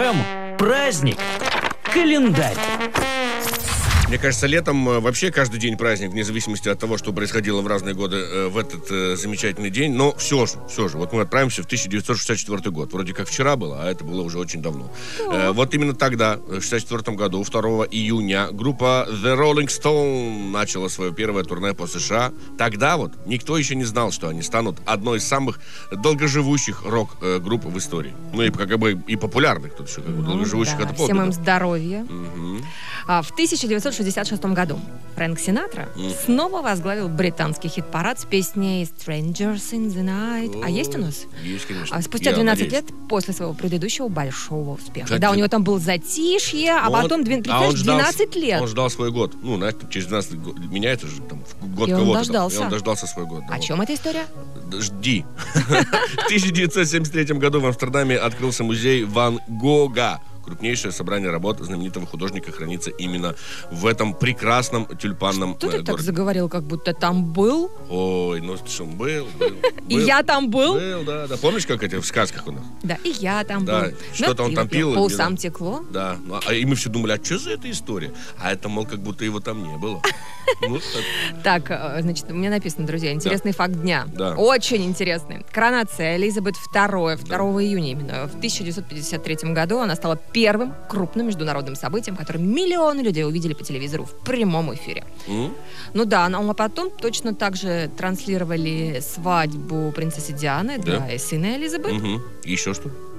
программу «Праздник. Календарь». Мне кажется, летом вообще каждый день праздник, вне зависимости от того, что происходило в разные годы в этот замечательный день. Но все же, вот мы отправимся в 1964 год. Вроде как вчера было, а это было уже очень давно. Вот именно тогда, в 1964 году, 2 июня, группа The Rolling Stone начала свое первое турне по США. Тогда вот никто еще не знал, что они станут одной из самых долгоживущих рок-групп в истории. Ну и как бы и популярных, тут еще как бы долгоживущих, да, это полбеды. всем им здоровья. Угу. В 1966 году Фрэнк Синатра снова возглавил британский хит-парад с песней «Strangers in the Night». А есть у нас? Есть, конечно. Спустя 12 лет после своего предыдущего большого успеха. Кстати, Да, у него там был затишье, а потом 12 лет. Он ждал свой год. Ну, знаешь, через 12 год меняется же там год И кого-то. он дождался. И он дождался свой год. Да, О чем эта история? Жди. В 1973 году в Амстердаме открылся музей Ван Гога. Крупнейшее собрание работ знаменитого художника хранится именно в этом прекрасном тюльпанном Что ты городе. так заговорил, как будто там был? Ой, ну что, был. И я там был? Был, да. Помнишь, как эти в сказках у нас? Да, и я там Да, был. что-то он там пил. По усам текло. Да, и мы все думали, а что за эта история? А это, мол, как будто его там не было. Так, значит, у меня написано, друзья, интересный факт дня. Да. Очень интересный. Коронация Элизабет II, 2 июня именно. В 1953 году она стала первым крупным международным событием, которое миллионы людей увидели по телевизору в прямом эфире. Ну да, а потом точно так же транслировали свадьбу принцессы Дианы, да, и сына Элизабет. Еще что?